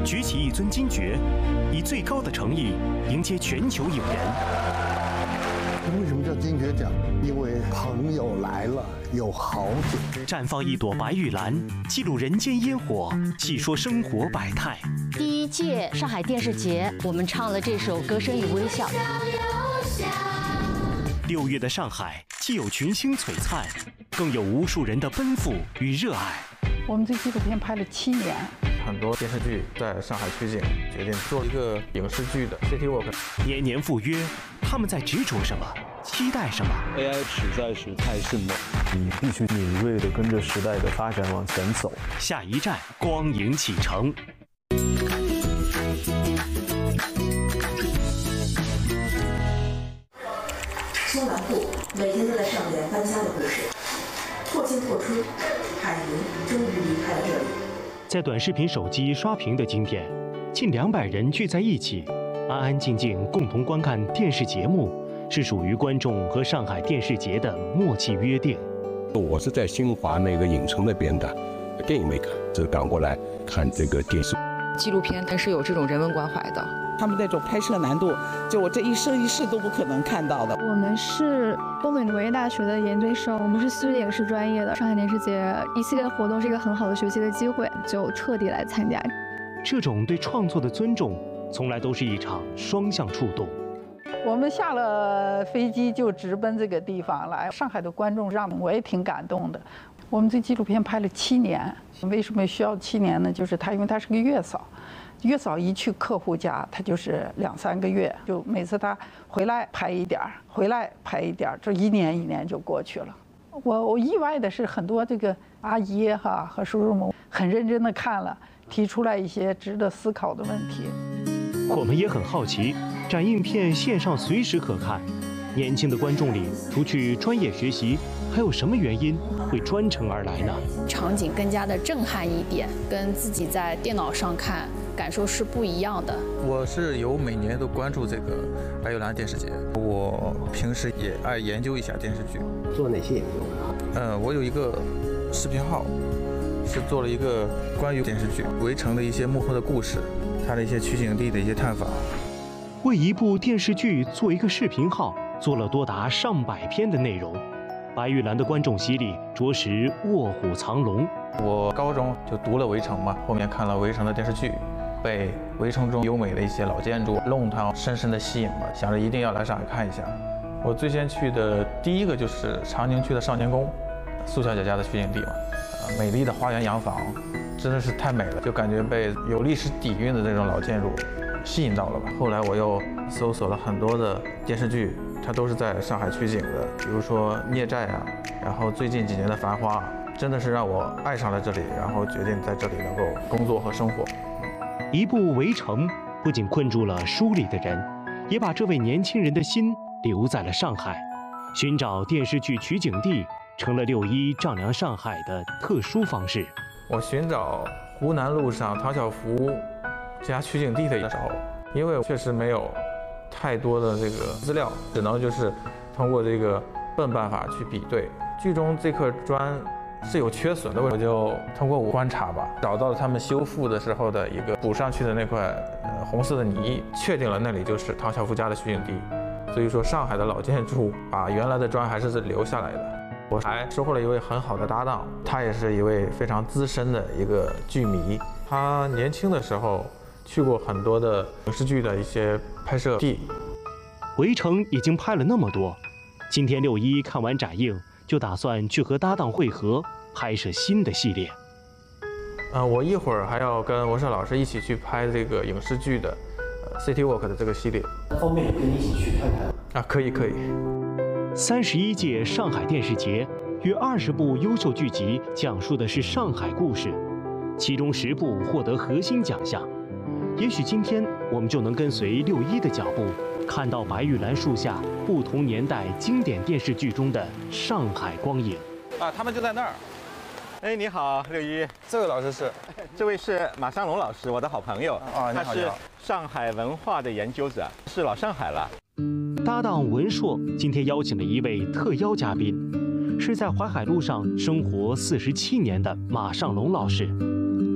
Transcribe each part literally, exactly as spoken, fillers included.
举起一尊金爵，以最高的诚意迎接全球影人。 为什么叫金爵奖？因为朋友来了，有好酒。 绽放一朵白玉兰，记录人间烟火，细说生活百态。 第一届上海电视节，我们唱了这首《歌声与微笑》。 六月的上海，既有群星璀璨，更有无数人的奔赴与热爱。 我们这纪录片拍了七年， 很多电视剧在上海取景，决定做一个影视剧的 City Walk。 年年赴约，他们在执着什么？期待什么 ？A I 实在是太迅猛， 你必须敏锐地跟着时代的发展往前走。 下一站，光影启程。 松兰铺每天都在上演搬家的故事，破镜破春，海云终于离开了这里。 在短视频手机刷屏的今天，近两百人聚在一起，安安静静共同观看电视节目，是属于观众和上海电视节的默契约定。 我是在新华那个影城那边的，电影没看，只赶过来看这个电视。 纪录片它是有这种人文关怀的， 他们那种拍摄难度，就我这一生一世都不可能看到的。 我们是东北农业大学的研究生，我们是戏剧影视专业的。上海电视节一系列活动是一个很好的学习的机会，就特地来参加。 这种对创作的尊重，从来都是一场双向触动。 我们下了飞机就直奔这个地方来，上海的观众让我也挺感动的。我们这纪录片拍了七年，为什么需要七年呢？就是他，因为他是个月嫂，月嫂一去客户家，他就是两三个月，就每次他回来拍一点儿，回来拍一点儿，这一年一年就过去了。我我意外的是，很多这个阿姨哈和叔叔们很认真的看了，提出来一些值得思考的问题。 我们也很好奇，展映片线上随时可看，年轻的观众里，除去专业学习，还有什么原因会专程而来呢？ 场景更加的震撼一点，跟自己在电脑上看感受是不一样的。 我是有每年都关注这个白玉兰电视节，我平时也爱研究一下电视剧。 做哪些研究？ 呃，我有一个视频号，是做了一个关于电视剧《围城》的一些幕后的故事，它的一些取景地的一些探访。 为一部电视剧做一个视频号，做了多达上百篇的内容。白玉兰的观众席里着实卧虎藏龙。 我高中就读了《围城》嘛，后面看了《围城》的电视剧，被《围城》中优美的一些老建筑弄堂深深的吸引了，想着一定要来上海看一下。我最先去的第一个就是长宁区的少年宫，苏小姐家的取景地嘛，呃，美丽的花园洋房，真的是太美了，就感觉被有历史底蕴的这种老建筑吸引到了吧。后来我又搜索了很多的电视剧，它都是在上海取景的，比如说《孽债》啊，然后最近几年的《繁花》，真的是让我爱上了这里，然后决定在这里能够工作和生活。 一部《围城》不仅困住了书里的人，也把这位年轻人的心留在了上海。寻找电视剧取景地，成了六一丈量上海的特殊方式。 我寻找湖南路上唐晓芙家取景地的时候，因为确实没有太多的这个资料，只能就是通过这个笨办法去比对。剧中这块砖是有缺损的，我就通过我观察吧，找到了他们修复的时候的一个补上去的那块呃红色的泥，确定了那里就是唐晓芙家的取景地。所以说，上海的老建筑把原来的砖还是留下来的。我还收获了一位很好的搭档，他也是一位非常资深的一个剧迷。他年轻的时候去过很多的影视剧的一些拍摄地。 围城已经拍了那么多，今天六一看完展映，就打算去和搭档会合，拍摄新的系列。 呃，我一会儿还要跟文胜老师一起去拍这个影视剧的呃 City Walk 的这个系列。 方便跟你一起去看看？ 啊，可以可以。 三十一届上海电视节约二十部优秀剧集，讲述的是上海故事，其中十部获得核心奖项。也许今天我们就能跟随六一的脚步，看到白玉兰树下不同年代经典电视剧中的上海光影。 啊，他们就在那儿。哎，你好，六一。 这位老师是？ 这位是马尚龙老师，我的好朋友。 啊， 他是上海文化的研究者，是老上海了。 搭档文硕今天邀请了一位特邀嘉宾，是在淮海路上生活四十七年的马尚龙老师。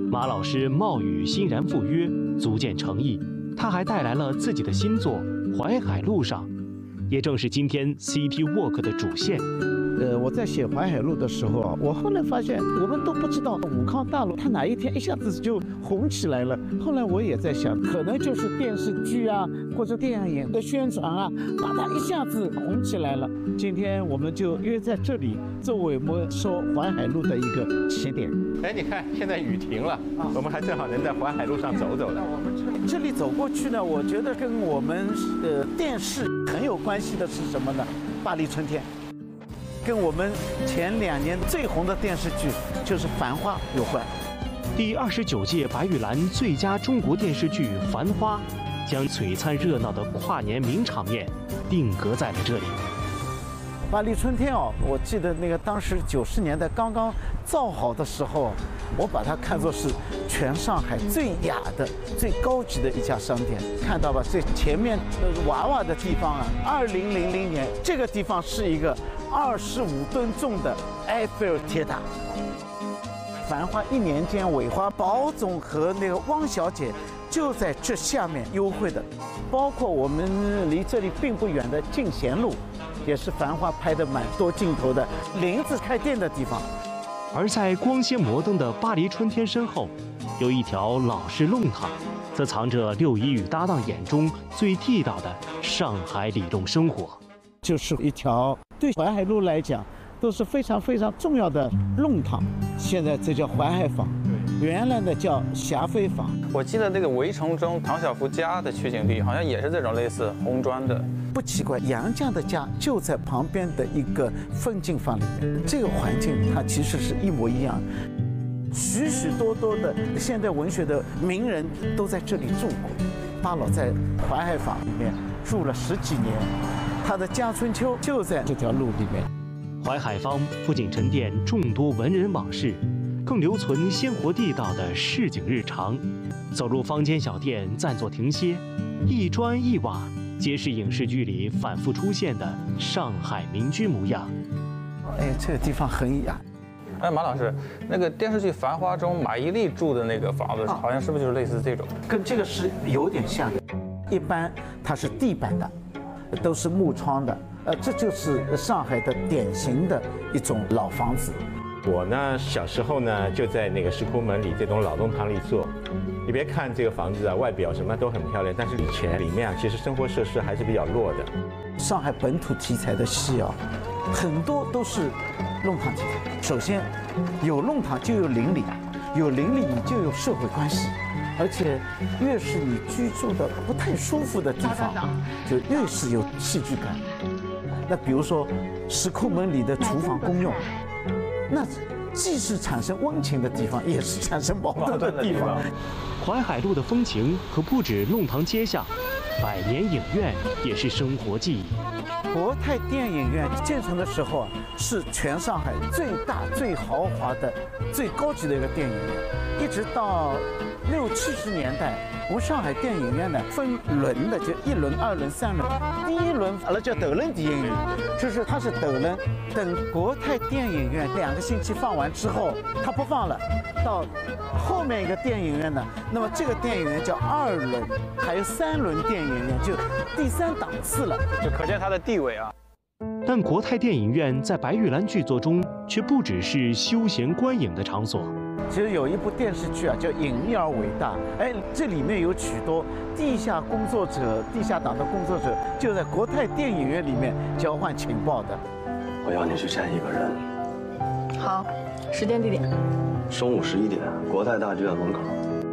马老师冒雨欣然赴约，足见诚意。他还带来了自己的新作《淮海路上》，也正是今天 City Walk 的主线。 呃，我在写淮海路的时候啊，我后来发现我们都不知道武康大楼它哪一天一下子就红起来了。后来我也在想，可能就是电视剧啊或者电影的宣传啊，把它一下子红起来了。今天我们就约在这里，作为我们说淮海路的一个起点。 哎，你看现在雨停了，我们还正好能在淮海路上走走了。 这里走过去呢，我觉得跟我们呃电视很有关系的是什么呢？巴黎春天。跟我们前两年最红的电视剧就是《繁花》有关。 第二十九届白玉兰最佳中国电视剧《繁花》将璀璨热闹的跨年名场面定格在了这里。 巴黎春天哦，我记得那个当时九十年代刚刚造好的时候，我把它看作是全上海最雅的、最高级的一家商店。看到吧，这前面娃娃的地方啊，二零零零年这个地方是一个二十五吨重的埃菲尔铁塔。繁花一年间，韦花、宝总和那个汪小姐就在这下面幽会的，包括我们离这里并不远的进贤路，也是繁花拍的蛮多镜头的林子开店的地方。 而在光鲜摩登的巴黎春天身后，有一条老式弄堂，则藏着六一与搭档眼中最地道的上海里弄生活。 就是一条对淮海路来讲都是非常非常重要的弄堂，现在这叫淮海坊，原来的叫霞飞坊。 我记得那个《围城》中唐晓芙家的取景地好像也是这种类似红砖的。 不奇怪，杨绛的家就在旁边的一个风景坊里面，这个环境它其实是一模一样。许许多多的现代文学的名人都在这里住过。巴老在淮海坊里面住了十几年，他的家春秋就在这条路里面。 淮海坊不仅沉淀众多文人往事，更留存鲜活地道的市井日常。走入坊间小店，暂作停歇，一砖一瓦皆是影视剧里反复出现的上海民居模样。 哎，这个地方很雅。 哎，马老师，那个电视剧《繁花》中马伊琍住的那个房子，好像是不是就是类似这种？ 跟这个是有点像的。一般它是地板的，都是木窗的，呃，这就是上海的典型的一种老房子。 我呢，小时候呢就在那个石库门里这栋老弄堂里做。你别看这个房子啊，外表什么都很漂亮，但是以前里面啊，其实生活设施还是比较弱的。 上海本土题材的戏啊，很多都是弄堂题材。首先，有弄堂就有邻里，有邻里你就有社会关系，而且越是你居住的不太舒服的地方，就越是有戏剧感。那比如说石库门里的厨房公用，那既是产生温情的地方，也是产生矛盾的地方。 淮海路的风情可不止弄堂街巷，百年影院也是生活记忆。 国泰电影院建成的时候啊，是全上海最大、最豪华的、最高级的一个电影院。一直到六七十年代，我们上海电影院呢分轮的，就一轮、二轮、三轮。第一轮阿拉叫斗轮电影院，就是它是斗轮。等国泰电影院两个星期放完之后，它不放了，到后面一个电影院呢，那么这个电影院叫二轮，还有三轮电影院，就第三档次了， 就可见它的地位啊。 但国泰电影院在白玉兰剧作中却不只是休闲观影的场所。 其实有一部电视剧啊，叫《隐秘而伟大》，哎，这里面有许多地下工作者、地下党的工作者，就在国泰电影院里面交换情报的。 我要你去见一个人。 好，时间地点。 中午十一点，国泰大剧院门口。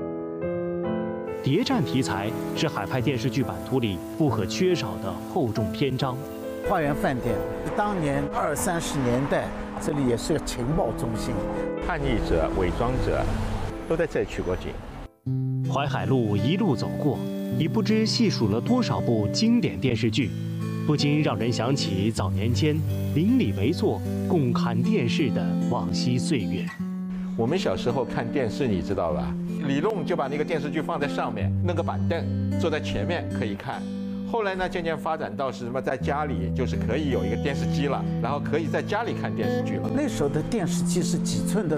谍战题材是海派电视剧版图里不可缺少的厚重篇章。 花园饭店，当年二三十年代，这里也是个情报中心， 叛逆者、伪装者都在这里取过景。 淮海路一路走过，已不知细数了多少部经典电视剧，不禁让人想起早年间邻里围坐共看电视的往昔岁月。 我们小时候看电视，你知道吧？李弄就把那个电视剧放在上面，弄个板凳，坐在前面可以看。后来呢，渐渐发展到是什么，在家里就是可以有一个电视机了，然后可以在家里看电视剧了。 那时候的电视机是几寸的呢？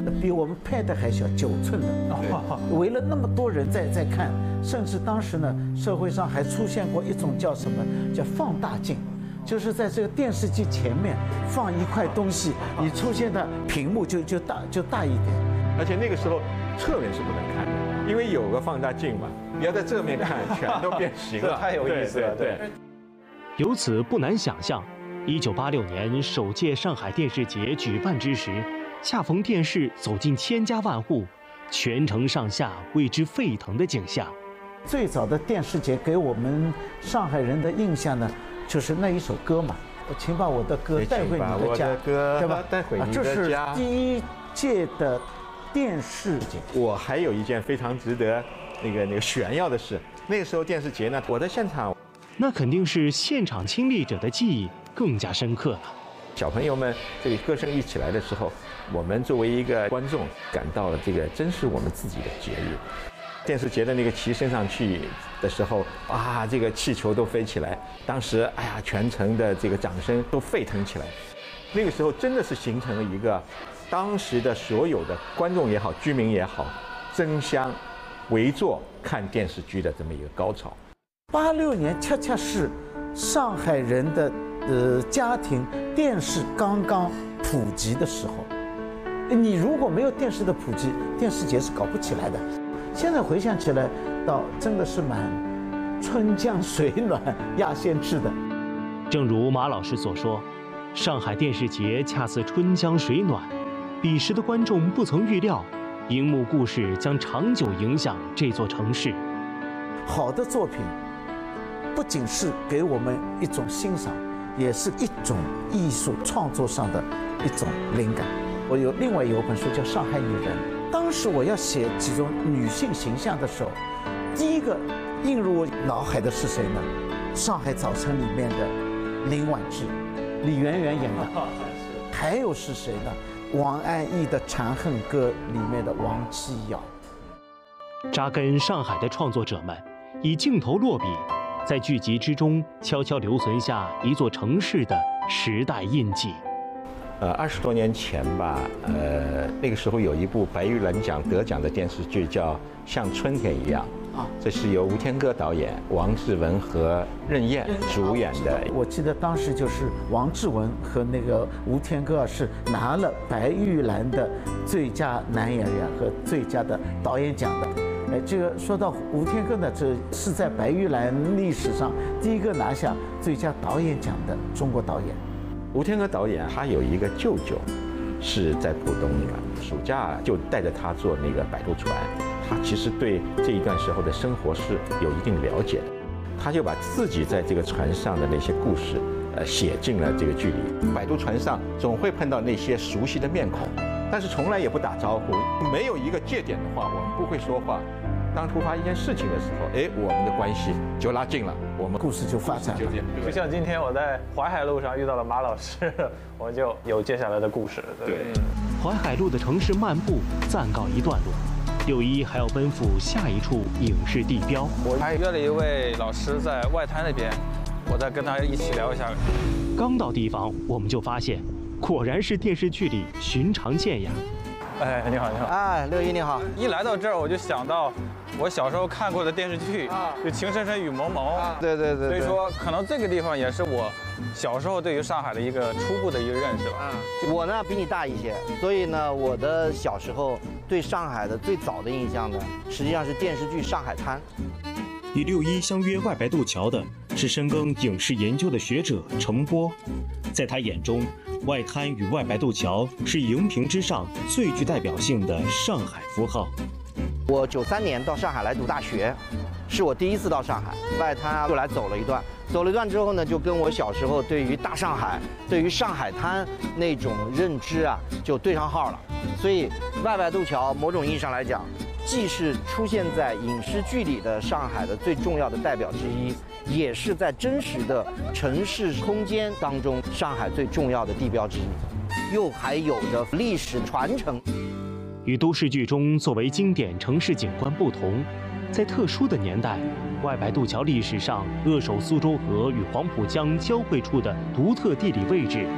比我们 Pad 还小，九寸的，围了那么多人在在看，甚至当时呢，社会上还出现过一种叫什么叫放大镜，就是在这个电视机前面放一块东西，你出现的屏幕就就大就大一点。 而且那个时候侧面是不能看的，因为有个放大镜嘛，你要在正面看，全都变形了， 太有意思了。对。对由此不难想象，一九八六年首届上海电视节举办之时，恰逢电视走进千家万户，全城上下为之沸腾的景象。 最早的电视节给我们上海人的印象呢，就是那一首歌嘛，请把我的歌带回你的家，对吧？ 带回你的家。 这是第一届的电视节。 我还有一件非常值得那个那个炫耀的事，那个时候电视节呢，我在现场。 那肯定是现场亲历者的记忆更加深刻了。 小朋友们这里歌声一起来的时候，我们作为一个观众感到了这个真是我们自己的节日。电视节的那个旗升上去的时候，啊，这个气球都飞起来，当时哎呀，全城的这个掌声都沸腾起来。那个时候真的是形成了一个当时的所有的观众也好，居民也好，争相围坐看电视剧的这么一个高潮。 八六年恰恰是上海人的呃家庭电视刚刚普及的时候。你如果没有电视的普及，电视节是搞不起来的。现在回想起来，倒真的是蛮春江水暖鸭先知的。 正如马老师所说，上海电视节恰似春江水暖，彼时的观众不曾预料，荧幕故事将长久影响这座城市。 好的作品不仅是给我们一种欣赏，也是一种艺术创作上的一种灵感。我有另外有一本书叫《上海女人》，当时我要写几种女性形象的时候，第一个映入我脑海的是谁呢？《上海早晨》里面的林婉芝，李圆圆演的。还有是谁呢？王安忆的《长恨歌》里面的王七瑶。 扎根上海的创作者们，以镜头落笔，在剧集之中悄悄留存下一座城市的时代印记。 呃，二十多年前吧，呃，那个时候有一部白玉兰奖得奖的电视剧叫《像春天一样》啊，这是由吴天歌导演，王志文和任燕主演的。 我记得当时就是王志文和那个吴天歌是拿了白玉兰的最佳男演员和最佳的导演奖的。哎，这个说到吴天歌呢，这是在白玉兰历史上第一个拿下最佳导演奖的中国导演。 吴天歌导演他有一个舅舅，是在浦东的，暑假就带着他坐那个摆渡船，他其实对这一段时候的生活是有一定了解的，他就把自己在这个船上的那些故事，呃，写进了这个剧里。摆渡船上总会碰到那些熟悉的面孔，但是从来也不打招呼，没有一个界点的话，我们不会说话。当突发一件事情的时候，哎，我们的关系就拉近了，我们故事就发展了。 就像今天我在淮海路上遇到了马老师，我们就有接下来的故事。 对， 淮海路的城市漫步暂告一段落，六一还要奔赴下一处影视地标。 我还约了一位老师在外滩那边，我再跟他一起聊一下。 刚到地方，我们就发现，果然是电视剧里寻常见呀。 哎，你好，你好。 哎，六一你好。 一来到这儿，我就想到我小时候看过的电视剧，就《情深深雨蒙蒙》。 对对对。 所以说，可能这个地方也是我小时候对于上海的一个初步的一个认识吧。 我呢比你大一些，所以呢，我的小时候对上海的最早的印象呢，实际上是电视剧《上海滩》。 与六一相约外白渡桥的是深耕影视研究的学者程波，在他眼中，外滩与外白渡桥是荧屏之上最具代表性的上海符号。 我九三年到上海来读大学，是我第一次到上海，外滩就来走了一段，走了一段之后呢，就跟我小时候对于大上海、对于上海滩那种认知啊，就对上号了。所以外白渡桥某种意义上来讲，既是出现在影视剧里的上海的最重要的代表之一，也是在真实的城市空间当中上海最重要的地标之一，又还有着历史传承。 与都市剧中作为经典城市景观不同，在特殊的年代，外白渡桥历史上扼守苏州河与黄浦江交汇处的独特地理位置，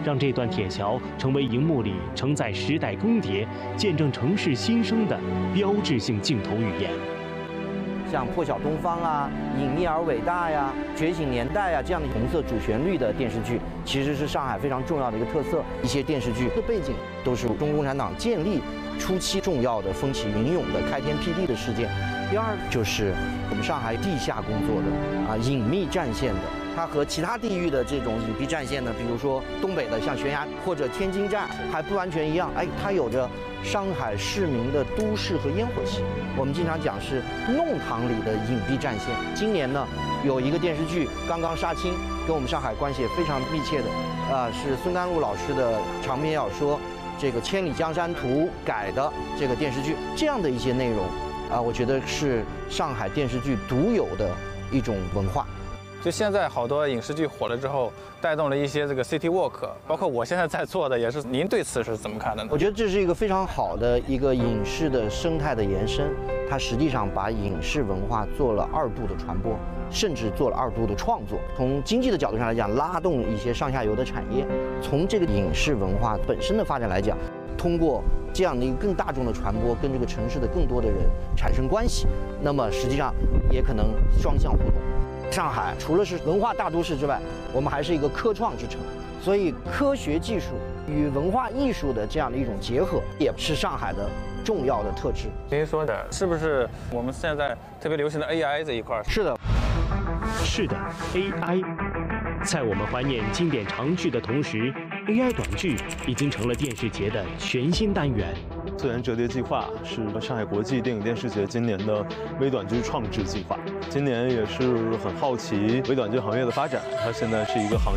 让这段铁桥成为荧幕里承载时代更迭、见证城市新生的标志性镜头语言。 像《破晓东方》啊、《隐秘而伟大》呀、《觉醒年代》啊这样的红色主旋律的电视剧，其实是上海非常重要的一个特色。一些电视剧的背景都是中国共产党建立初期重要的风起云涌的开天辟地的事件。第二就是我们上海地下工作的啊隐秘战线的，它和其他地域的这种隐蔽战线呢，比如说东北的像悬崖或者天津站还不完全一样，哎，它有着上海市民的都市和烟火气。我们经常讲是弄堂里的隐蔽战线。今年呢，有一个电视剧刚刚杀青，跟我们上海关系也非常密切的，啊、呃，是孙甘露老师的长篇小说《这个千里江山图》改的这个电视剧，这样的一些内容，啊、呃，我觉得是上海电视剧独有的一种文化。 就现在好多影视剧火了之后，带动了一些这个 City Walk， 包括我现在在做的也是。您对此是怎么看的呢？ 我觉得这是一个非常好的一个影视的生态的延伸，它实际上把影视文化做了二度的传播，甚至做了二度的创作。从经济的角度上来讲，拉动一些上下游的产业；从这个影视文化本身的发展来讲，通过这样的一个更大众的传播，跟这个城市的更多的人产生关系，那么实际上也可能双向互动。上海除了是文化大都市之外，我们还是一个科创之城，所以科学技术与文化艺术的这样的一种结合，也是上海的重要的特质。 您说的是不是我们现在特别流行的 A I 这一块？ 是的， 是的 ，A I。在我们怀念经典长剧的同时 ，A I 短剧已经成了电视节的全新单元。 自然折叠计划是上海国际电影电视节今年的微短剧创制计划。今年也是很好奇微短剧行业的发展，它现在是一个行业。